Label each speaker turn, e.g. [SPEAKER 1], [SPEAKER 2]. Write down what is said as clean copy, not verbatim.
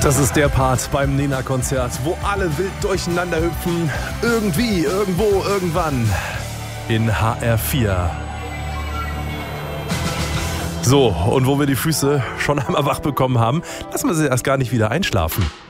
[SPEAKER 1] Das ist der Part beim Nena-Konzert, wo alle wild durcheinander hüpfen. Irgendwie, irgendwo, irgendwann. In HR4. So, und wo wir die Füße schon einmal wach bekommen haben, lassen wir sie erst gar nicht wieder einschlafen.